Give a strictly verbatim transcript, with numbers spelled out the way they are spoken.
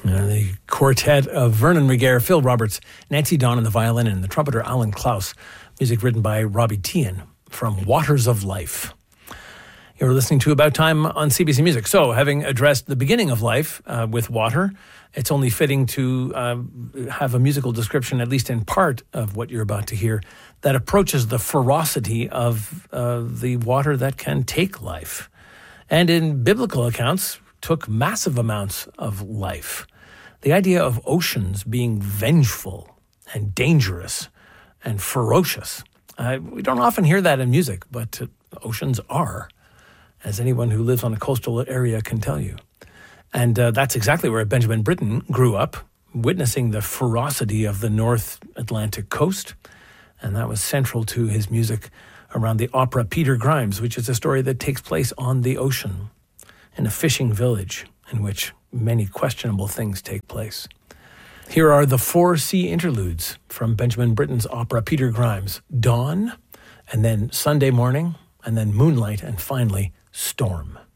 Uh, the quartet of Vernon Regehr, Phil Roberts, Nancy Don on the violin, and the trumpeter Alan Klaus. Music written by Robbie Tian from Waters of Life. You're listening to About Time on C B C Music. So, having addressed the beginning of life uh, with water, it's only fitting to uh, have a musical description, at least in part of what you're about to hear, that approaches the ferocity of uh, the water that can take life. And in biblical accounts, took massive amounts of life. The idea of oceans being vengeful and dangerous and ferocious. Uh, we don't often hear that in music, but uh, oceans are, as anyone who lives on a coastal area can tell you. And uh, that's exactly where Benjamin Britten grew up, witnessing the ferocity of the North Atlantic coast. And that was central to his music around the opera Peter Grimes, which is a story that takes place on the ocean in a fishing village in which many questionable things take place. Here are the four sea interludes from Benjamin Britten's opera Peter Grimes: Dawn, and then Sunday Morning, and then Moonlight, and finally Storm.